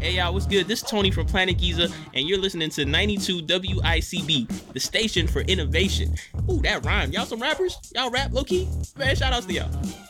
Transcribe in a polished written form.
Hey y'all, what's good? This is Tony from Planet Giza, and you're listening to 92 WICB, the station for innovation. Ooh, that rhymed. Y'all some rappers? Y'all rap low-key? Man, shout outs to y'all.